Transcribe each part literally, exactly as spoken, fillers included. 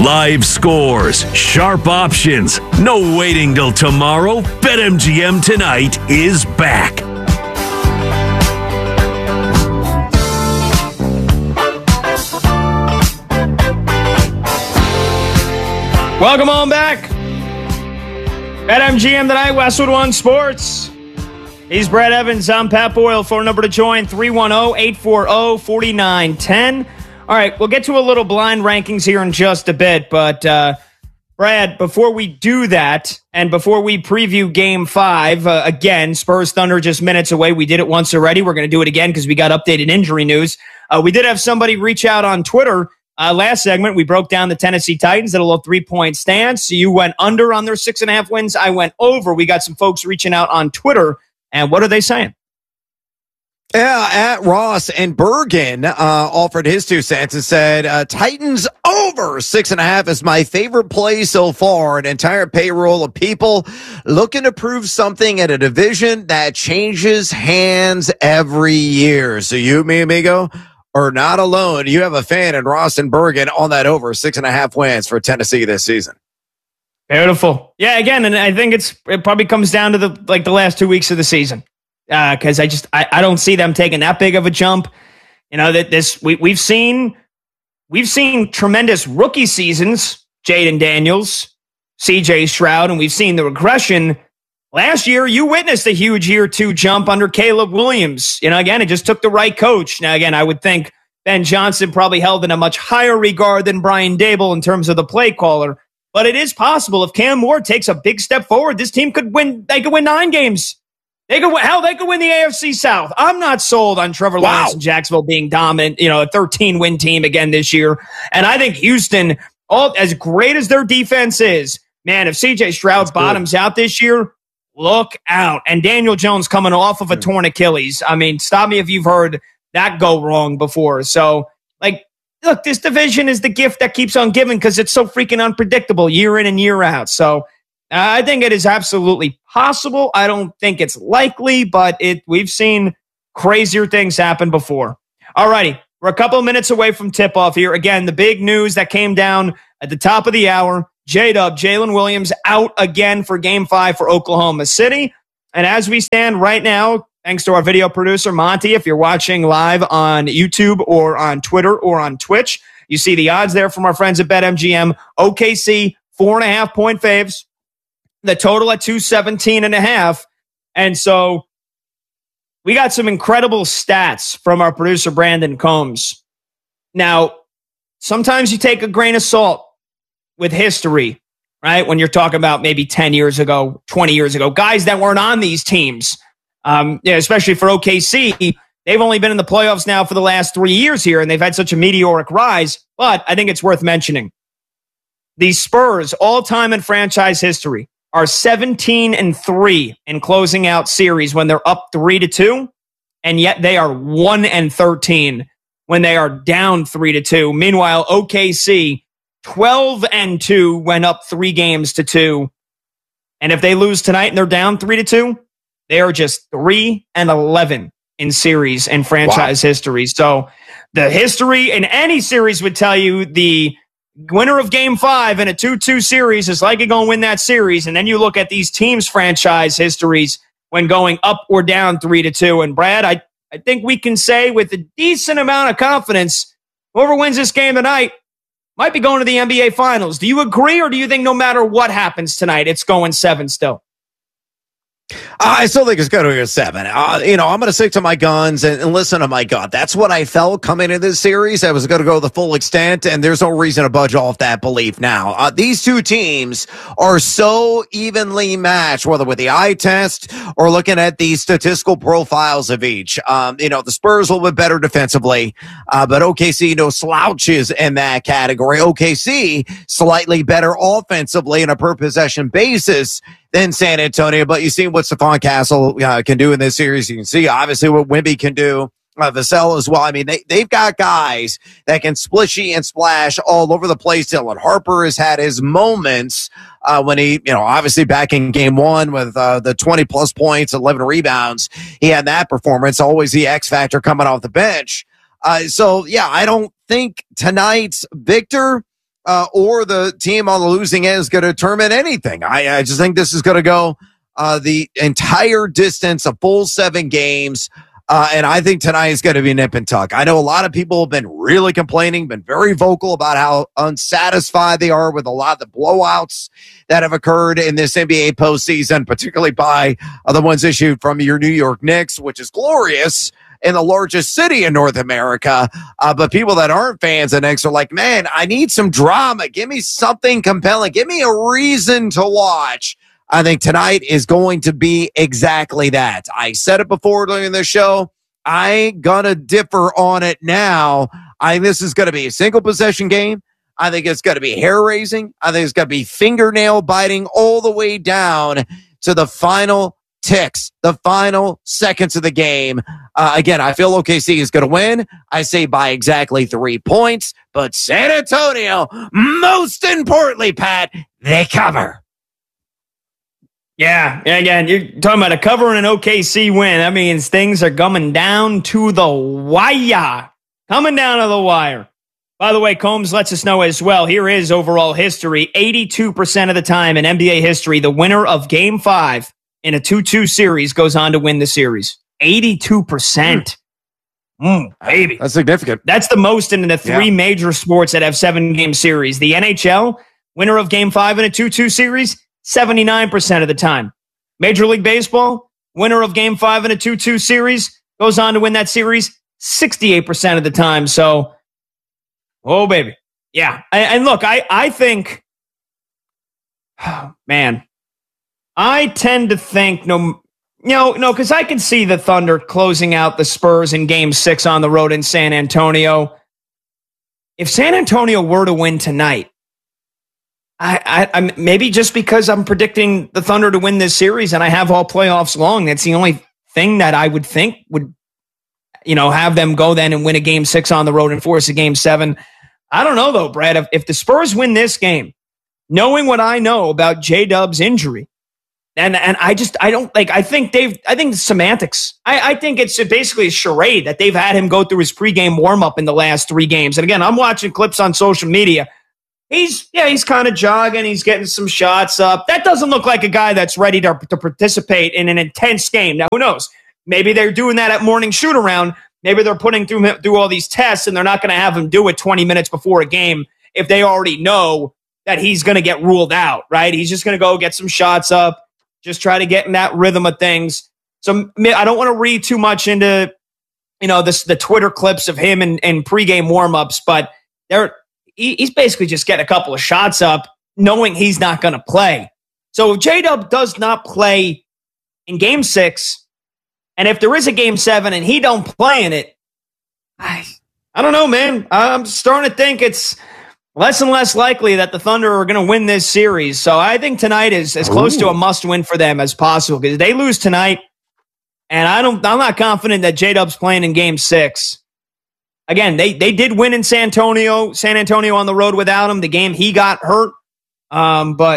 Live scores, sharp options. No waiting till tomorrow. BetMGM tonight is back. Welcome on back. BetMGM tonight, Westwood One Sports. He's Brad Evans. I'm Pat Boyle. Phone number to join, three one zero, eight four zero, four nine one zero. All right, we'll get to a little blind rankings here in just a bit, but uh, Brad, before we do that, and before we preview Game five, uh, again, Spurs Thunder just minutes away. We did it once already. We're going to do it again because we got updated injury news. Uh, we did have somebody reach out on Twitter. Uh, last segment, we broke down the Tennessee Titans at a little three-point stance. You went under on their six and a half wins. I went over. We got some folks reaching out on Twitter, and what are they saying? Yeah, at Ross and Bergen uh, offered his two cents and said, uh, Titans over six and a half is my favorite play so far. An entire payroll of people looking to prove something at a division that changes hands every year. So you, me, amigo, are not alone. You have a fan in Ross and Bergen on that over six and a half wins for Tennessee this season. Beautiful. Yeah, again, and I think it's it probably comes down to the like the last two weeks of the season. Because uh, I just I, I don't see them taking that big of a jump. You know that this we we've seen we've seen tremendous rookie seasons, Jaden Daniels, C J Stroud, and we've seen the regression. Last year, you witnessed a huge year two jump under Caleb Williams. You know, again, it just took the right coach. Now, again, I would think Ben Johnson probably held in a much higher regard than Brian Dable in terms of the play caller. But it is possible if Cam Moore takes a big step forward, this team could win. They could win nine games. They could hell, they could win the A F C South. I'm not sold on Trevor Wow. Lawrence and Jacksonville being dominant, you know, a thirteen win team again this year. And I think Houston, all as great as their defense is, man, if C J Stroud bottoms out this year, look out. And Daniel Jones coming off of a torn Achilles. I mean, stop me if you've heard that go wrong before. So, like, look, this division is the gift that keeps on giving because it's so freaking unpredictable year in and year out. So I think it is absolutely possible. I don't think it's likely, but it we've seen crazier things happen before. All righty. We're a couple of minutes away from tip-off here. Again, the big news that came down at the top of the hour, J-Dub, Jalen Williams out again for Game five for Oklahoma City. And as we stand right now, thanks to our video producer, Monty, if you're watching live on YouTube or on Twitter or on Twitch, you see the odds there from our friends at BetMGM. O K C, four and a half point faves. The total at two seventeen and a half. And so we got some incredible stats from our producer, Brandon Combs. Now, sometimes you take a grain of salt with history, right? When you're talking about maybe ten years ago, twenty years ago, guys that weren't on these teams, um, yeah, especially for O K C, they've only been in the playoffs now for the last three years here, and they've had such a meteoric rise. But I think it's worth mentioning. The Spurs, all-time in franchise history, are seventeen and three in closing out series when they're up three to two, and yet they are one and thirteen when they are down three to two. Meanwhile, O K C twelve and two went up three games to two, and if they lose tonight and they're down three to two, they are just three and eleven in series and franchise wow. history. So the history in any series would tell you the winner of Game five in a two two series is likely going to win that series. And then you look at these teams' franchise histories when going up or down three to two. And Brad, I, I think we can say with a decent amount of confidence, whoever wins this game tonight might be going to the N B A Finals. Do you agree, or do you think no matter what happens tonight, it's going seven still? I still think it's going to be a seven. Uh, you know, I'm going to stick to my guns and, and listen to my gut. That's what I felt coming into this series. I was going to go the full extent, and there's no reason to budge off that belief now. Uh, these two teams are so evenly matched, whether with the eye test or looking at the statistical profiles of each. Um, you know, the Spurs a little bit better defensively, uh, but O K C, no slouches in that category. O K C slightly better offensively on a per possession basis than San Antonio, but you see what Stephon Castle uh, can do in this series. You can see obviously what Wemby can do. Uh, Vassell as well. I mean, they, they've got guys that can splishy and splash all over the place. Dylan Harper has had his moments uh, when he, you know, obviously back in game one with uh, the twenty plus points, eleven rebounds. He had that performance, always the X factor coming off the bench. Uh, so, yeah, I don't think tonight's victor uh, or the team on the losing end is going to determine anything. I, I just think this is going to go uh, the entire distance, a full seven games. Uh, and I think tonight is going to be nip and tuck. I know a lot of people have been really complaining, been very vocal about how unsatisfied they are with a lot of the blowouts that have occurred in this N B A postseason, particularly by uh, the ones issued from your New York Knicks, which is glorious in the largest city in North America. Uh, but people that aren't fans of Knicks are like, man, I need some drama. Give me something compelling. Give me a reason to watch. I think tonight is going to be exactly that. I said it before during the show. I ain't gonna differ on it now. I think this is going to be a single possession game. I think it's going to be hair raising. I think it's going to be fingernail biting all the way down to the final ticks, the final seconds of the game. Uh, again, I feel O K C is going to win. I say by exactly three points, but San Antonio, most importantly, Pat, they cover. Yeah, again, you're talking about a cover and an O K C win. That means things are coming down to the wire. Coming down to the wire. By the way, Combs lets us know as well, here is overall history. eighty-two percent of the time in N B A history, the winner of Game five in a two two series goes on to win the series. eighty-two percent. Mm, baby. That's significant. That's the most in the three yeah. major sports that have seven-game series. The N H L, winner of Game five in a two two series, seventy-nine percent of the time. Major League Baseball, winner of Game five in a two two series, goes on to win that series sixty-eight percent of the time. So, oh, baby. Yeah. And, and look, I, I think, oh, man, I tend to think, no, no, no, because I can see the Thunder closing out the Spurs in Game six on the road in San Antonio. If San Antonio were to win tonight, I, I, I'm maybe just because I'm predicting the Thunder to win this series and I have all playoffs long, that's the only thing that I would think would, you know, have them go then and win a game six on the road and force a game seven. I don't know though, Brad, if, if the Spurs win this game, knowing what I know about J-Dub's injury, and, and I just, I don't like, I think they've, I think semantics. I, I think it's basically a charade that they've had him go through his pregame warm-up in the last three games. And again, I'm watching clips on social media. He's, yeah, he's kind of jogging. He's getting some shots up. That doesn't look like a guy that's ready to, to participate in an intense game. Now, who knows? Maybe they're doing that at morning shoot around. Maybe they're putting through, through all these tests and they're not going to have him do it twenty minutes before a game if they already know that he's going to get ruled out, right? He's just going to go get some shots up, just try to get in that rhythm of things. So I don't want to read too much into, you know, this, the Twitter clips of him in, in pregame warmups, but they're, he's basically just getting a couple of shots up, knowing he's not going to play. So if J-Dub does not play in game six, and if there is a game seven and he don't play in it, I, I don't know, man. I'm starting to think it's less and less likely that the Thunder are going to win this series. So I think tonight is as close Ooh. to a must-win for them as possible, because they lose tonight, and I don't, I'm not confident that J-Dub's playing in game six. Again, they they did win in San Antonio, San Antonio on the road without him. The game he got hurt, um, but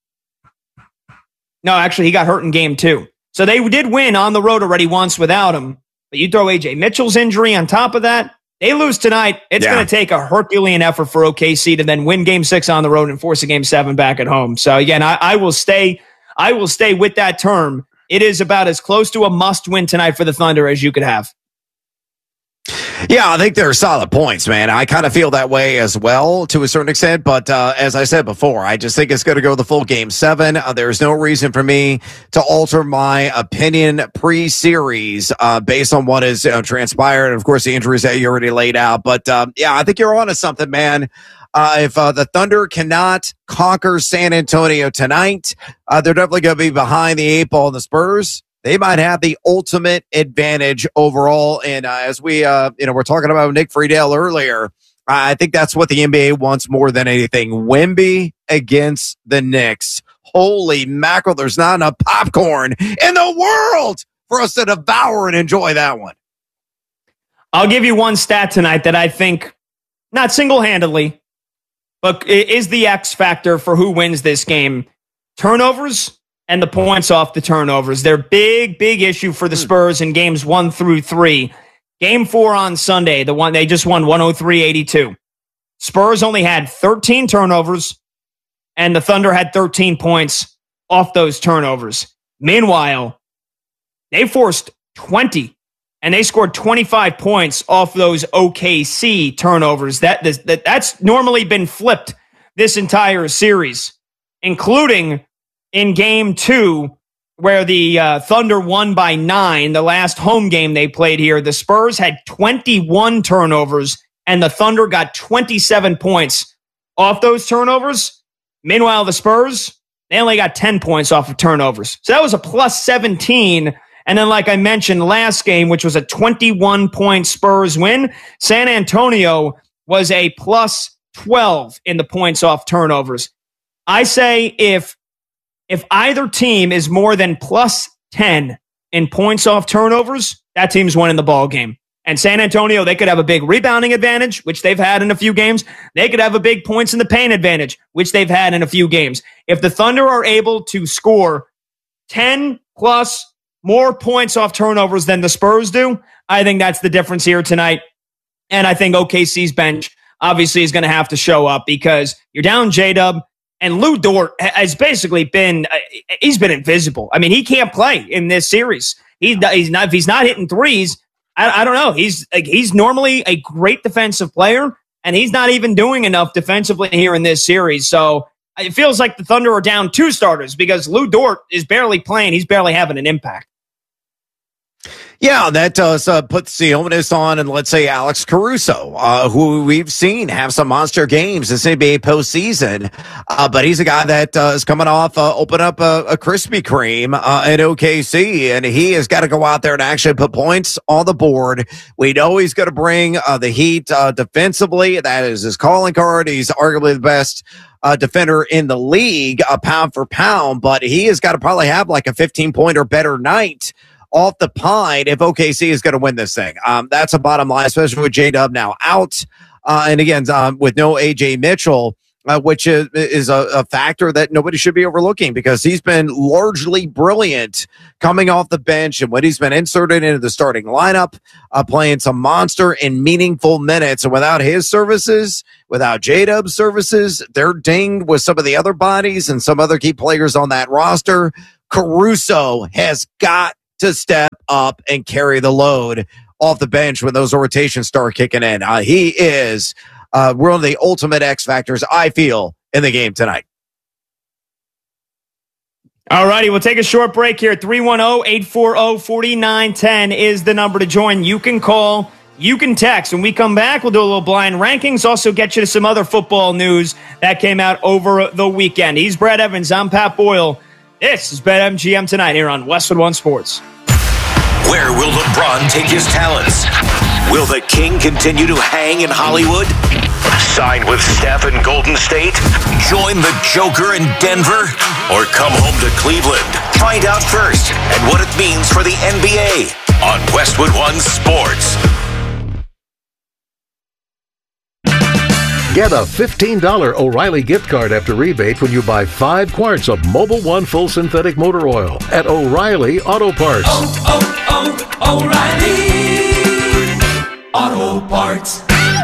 no, actually he got hurt in game two. So they did win on the road already once without him. But you throw A J Mitchell's injury on top of that, they lose tonight. It's yeah. going to take a Herculean effort for O K C to then win game six on the road and force a game seven back at home. So again, I, I will stay, I will stay with that term. It is about as close to a must win tonight for the Thunder as you could have. Yeah, I think they're solid points, man. I kind of feel that way as well to a certain extent. But uh, as I said before, I just think it's going to go the full game seven. Uh, there's no reason for me to alter my opinion pre-series uh, based on what has uh, transpired. And, of course, the injuries that you already laid out. But, uh, yeah, I think you're on to something, man. Uh, if uh, the Thunder cannot conquer San Antonio tonight, uh, they're definitely going to be behind the eight ball in the Spurs. They might have the ultimate advantage overall. And uh, as we, uh, you know, we're talking about Nick Friedel earlier, I think that's what the N B A wants more than anything. Wemby against the Knicks. Holy mackerel, there's not enough popcorn in the world for us to devour and enjoy that one. I'll give you one stat tonight that I think, not single-handedly, but is the X factor for who wins this game. Turnovers and the points off the turnovers. They're big, big issue for the Spurs in games one through three. Game four on Sunday, the one they just won one oh three eighty-two. Spurs only had thirteen turnovers, and the Thunder had thirteen points off those turnovers. Meanwhile, they forced twenty, and they scored twenty-five points off those O K C turnovers. That, that That's normally been flipped this entire series, including in game two, where the uh, Thunder won by nine, the last home game they played here. The Spurs had twenty-one turnovers, and the Thunder got twenty-seven points off those turnovers. Meanwhile, the Spurs, they only got ten points off of turnovers. So that was a plus seventeen. And then, like I mentioned, last game, which was a twenty-one point Spurs win, San Antonio was a plus twelve in the points off turnovers. I say if If either team is more than plus ten in points off turnovers, that team's winning the ball game. And San Antonio, they could have a big rebounding advantage, which they've had in a few games. They could have a big points in the paint advantage, which they've had in a few games. If the Thunder are able to score ten plus more points off turnovers than the Spurs do, I think that's the difference here tonight. And I think O K C's bench obviously is going to have to show up because you're down J-Dub. And Lou Dort has basically been, uh, he's been invisible. I mean, he can't play in this series. He's, he's not, if he's not hitting threes, I, I don't know. He's like, he's normally a great defensive player, and he's not even doing enough defensively here in this series. So it feels like the Thunder are down two starters because Lou Dort is barely playing. He's barely having an impact. Yeah, that does uh, put the onus on, and let's say Alex Caruso, uh, who we've seen have some monster games this N B A postseason, uh, but he's a guy that uh, is coming off uh, open up a, a Krispy Kreme uh, at O K C, and he has got to go out there and actually put points on the board. We know he's going to bring uh, the heat uh, defensively. That is his calling card. He's arguably the best uh, defender in the league, uh, pound for pound, but he has got to probably have like a fifteen point or better night off the pine if O K C is going to win this thing. Um, that's a bottom line, especially with J-Dub now out. Uh, and again, um, with no A J Mitchell, uh, which is, is a, a factor that nobody should be overlooking because he's been largely brilliant coming off the bench and when he's been inserted into the starting lineup, uh, playing some monster and meaningful minutes. And without his services, without J-Dub's services, they're dinged with some of the other bodies and some other key players on that roster. Caruso has got to step up and carry the load off the bench when those rotations start kicking in. Uh, he is uh, one of the ultimate X factors, I feel, in the game tonight. All righty, we'll take a short break here. three one zero, eight four zero, four nine one zero is the number to join. You can call, you can text. When we come back, we'll do a little blind rankings, also get you to some other football news that came out over the weekend. He's Brad Evans. I'm Pat Boyle. This is BetMGM Tonight here on Westwood One Sports. Where will LeBron take his talents? Will the King continue to hang in Hollywood? Sign with Steph in Golden State? Join the Joker in Denver? Or come home to Cleveland? Find out first and what it means for the N B A on Westwood One Sports. Get a fifteen dollars O'Reilly gift card after rebate when you buy five quarts of Mobil One Full Synthetic Motor Oil at O'Reilly Auto Parts. Oh, oh, oh, O'Reilly Auto Parts.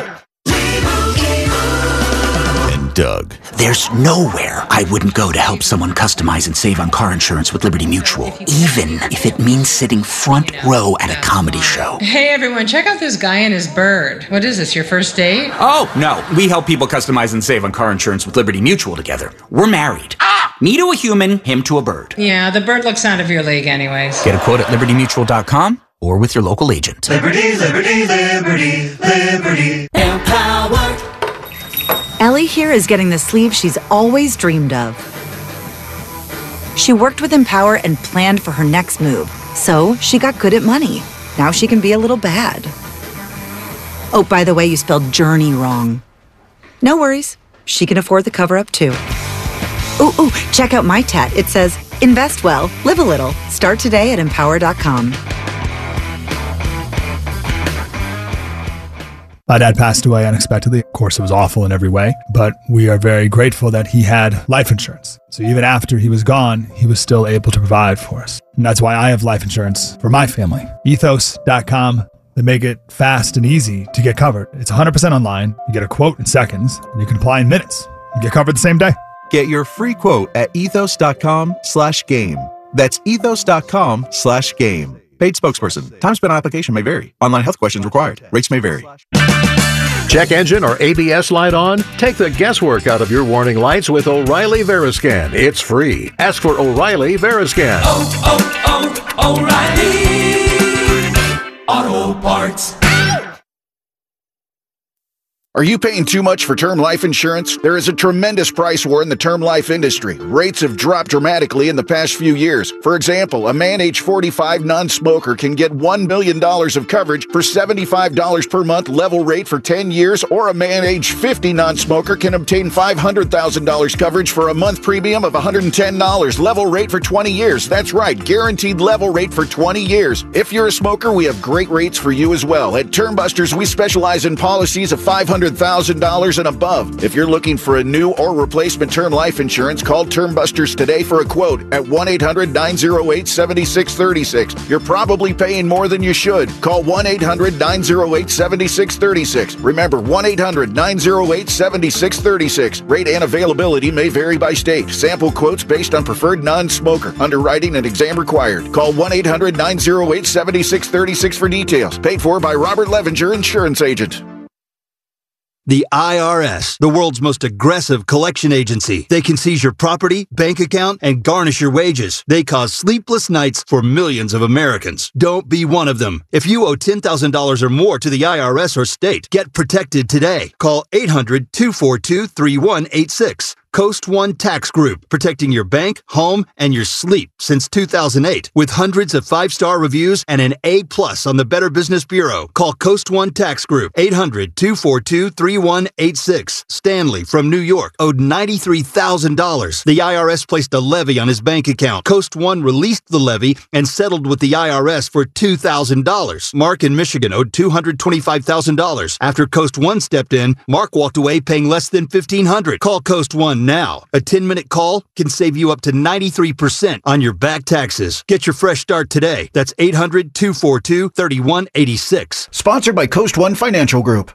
And Doug. There's nowhere I wouldn't go to help someone customize and save on car insurance with Liberty Mutual, even if it means sitting front row at a comedy show. Hey everyone, check out this guy and his bird. What is this, your first date? Oh, no. We help people customize and save on car insurance with Liberty Mutual together. We're married. Ah! Me to a human, him to a bird. Yeah, the bird looks out of your league anyways. Get a quote at liberty mutual dot com or with your local agent. Liberty, liberty, liberty, liberty. Empowered. Ellie here is getting the sleeve she's always dreamed of. She worked with Empower and planned for her next move, so she got good at money. Now she can be a little bad. Oh, by the way, you spelled journey wrong. No worries. She can afford the cover-up, too. Ooh, ooh, check out my tat. It says, invest well, live a little. Start today at empower dot com. My dad passed away unexpectedly. Of course, it was awful in every way, but we are very grateful that he had life insurance. So even after he was gone, he was still able to provide for us. And that's why I have life insurance for my family. ethos dot com. that make it fast and easy to get covered. It's one hundred percent online. You get a quote in seconds, and you can apply in minutes. You get covered the same day. Get your free quote at ethos.com slash game. That's ethos.com slash game. Paid spokesperson. Time spent on application may vary. Online health questions required. Rates may vary. Check engine or A B S light on? Take the guesswork out of your warning lights with O'Reilly Veriscan. It's free. Ask for O'Reilly Veriscan. Oh, oh, oh, O'Reilly Auto Parts. Are you paying too much for term life insurance? There is a tremendous price war in the term life industry. Rates have dropped dramatically in the past few years. For example, a man age forty-five non-smoker can get one million dollars of coverage for seventy-five dollars per month level rate for ten years, or a man age fifty non-smoker can obtain five hundred thousand dollars coverage for a month premium of one hundred ten dollars level rate for twenty years. That's right, guaranteed level rate for twenty years. If you're a smoker, we have great rates for you as well. At Term Busters, we specialize in policies of five hundred thousand dollars and above. If you're looking for a new or replacement term life insurance, call Term Busters today for a quote at one eight hundred nine oh eight seven six three six. You're probably paying more than you should. Call one eight hundred nine oh eight seven six three six. Remember, one eight hundred nine oh eight seven six three six. Rate and availability may vary by state. Sample quotes based on preferred non-smoker. Underwriting and exam required. Call one eight hundred nine oh eight seven six three six for details. Paid for by Robert Levinger, Insurance Agent. The I R S, the world's most aggressive collection agency. They can seize your property, bank account, and garnish your wages. They cause sleepless nights for millions of Americans. Don't be one of them. If you owe ten thousand dollars or more to the I R S or state, get protected today. Call eight hundred two four two three one eight six. Coast One Tax Group, protecting your bank, home, and your sleep since two thousand eight. With hundreds of five-star reviews and an A plus on the Better Business Bureau. Call Coast One Tax Group, eight hundred two four two three one eight six. Stanley from New York owed ninety-three thousand dollars. The I R S placed a levy on his bank account. Coast One released the levy and settled with the I R S for two thousand dollars. Mark in Michigan owed two hundred twenty-five thousand dollars. After Coast One stepped in, Mark walked away paying less than fifteen hundred dollars. Call Coast One now. A ten-minute call can save you up to ninety-three percent on your back taxes. Get your fresh start today. That's eight hundred two four two three one eight six. Sponsored by Coast One Financial Group.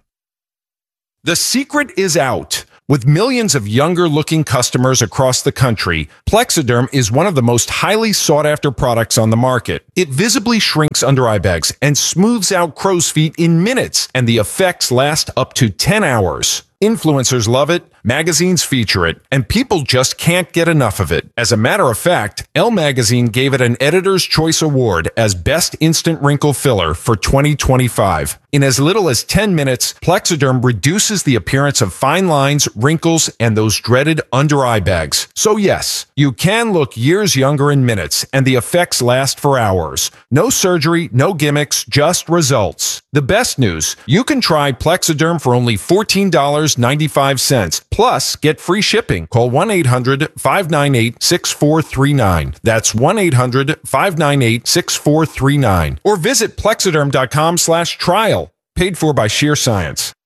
The secret is out. With millions of younger-looking customers across the country, Plexiderm is one of the most highly sought-after products on the market. It visibly shrinks under-eye bags and smooths out crow's feet in minutes, and the effects last up to ten hours. Influencers love it, magazines feature it, and people just can't get enough of it. As a matter of fact, Elle Magazine gave it an Editor's Choice Award as Best Instant Wrinkle Filler for twenty twenty-five. In as little as ten minutes, Plexiderm reduces the appearance of fine lines, wrinkles, and those dreaded under-eye bags. So yes, you can look years younger in minutes, and the effects last for hours. No surgery, no gimmicks, just results. The best news, you can try Plexiderm for only fourteen dollars and ninety-five cents. Plus, get free shipping. Call one eight hundred five nine eight six four three nine. That's one eight hundred five nine eight six four three nine. Or visit plexiderm dot com slash trial. Paid for by Sheer Science.